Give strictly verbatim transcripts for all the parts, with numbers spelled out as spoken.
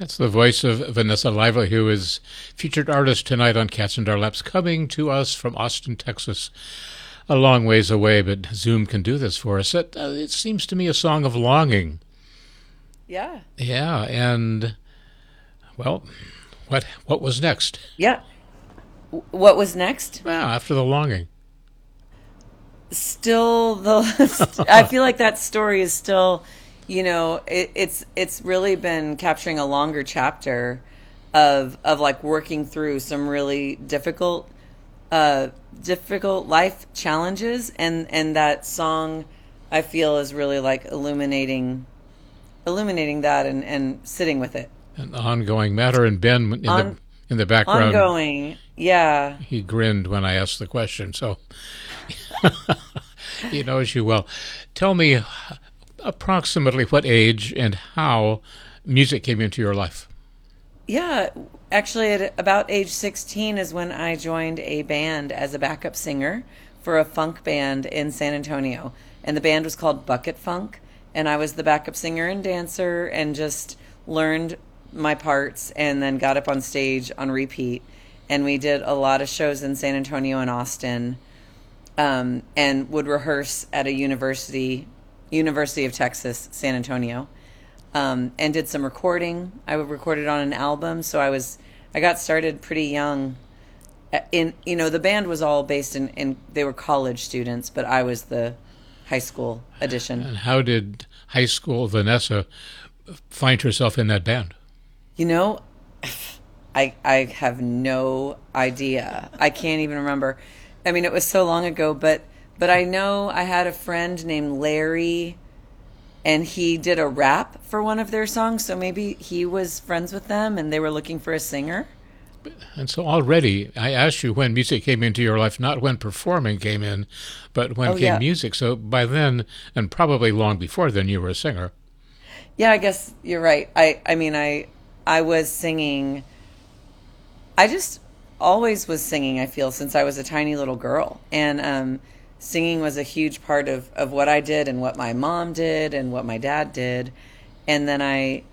That's the voice of Vanessa Lively, who is featured artist tonight on Cats and Darlaps, coming to us from Austin, Texas. A long ways away, but Zoom can do this for us. It, uh, it seems to me a song of longing. Yeah. Yeah, and, well, what what was next? Yeah. What was next? Well, after the longing. Still, the I feel like that story is still, you know, it, it's it's really been capturing a longer chapter of of like working through some really difficult uh, difficult life challenges, and and that song I feel is really like illuminating illuminating that and, and sitting with it. An ongoing matter, and Ben in On, the in the background. Ongoing, yeah. He grinned when I asked the question, so he knows you well. Tell me approximately what age and how music came into your life. Yeah, actually, at about age sixteen is when I joined a band as a backup singer for a funk band in San Antonio. And the band was called Bucket Funk. And I was the backup singer and dancer and just learned my parts and then got up on stage on repeat. And we did a lot of shows in San Antonio and Austin, um, and would rehearse at a university, University of Texas, San Antonio. Um, and did some recording. I recorded on an album, so I was I got started pretty young. In you know the band was all based in, in they were college students, but I was the high school edition. And how did high school Vanessa find herself in that band? You know, I I have no idea. I can't even remember. I mean, it was so long ago, but but I know I had a friend named Larry. And he did a rap for one of their songs, so maybe he was friends with them and they were looking for a singer. And so already, I asked you when music came into your life, not when performing came in, but when Oh, came yeah. music. So by then, and probably long before then, you were a singer. Yeah, I guess you're right. I, I mean, I I was singing. I just always was singing, I feel, since I was a tiny little girl. And um, singing was a huge part of, of what I did and what my mom did and what my dad did. And then I,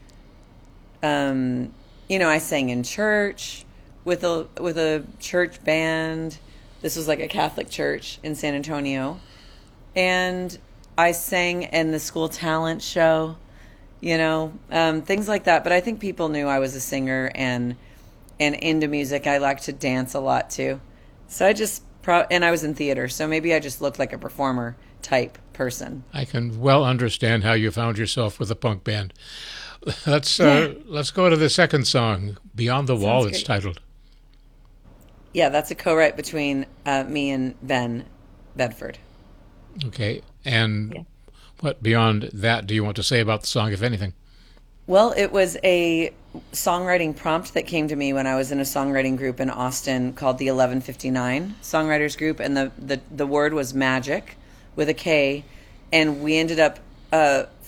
um, you know, I sang in church with a with a church band. This was like a Catholic church in San Antonio. And I sang in the school talent show, you know, um, things like that. But I think people knew I was a singer and and into music. I like to dance a lot too. So I just, pro- and I was in theater, so maybe I just looked like a performer type person. I can well understand how you found yourself with a punk band. Let's uh, Yeah. let's go to the second song, Beyond the Wall. Sounds It's great. titled. Yeah, that's a co-write between uh, me and Ben Bedford. Okay, and Yeah. what beyond that do you want to say about the song, if anything? Well, it was a songwriting prompt that came to me when I was in a songwriting group in Austin called the eleven fifty-nine Songwriters Group, and the, the, the word was magic with a K, and we ended up uh,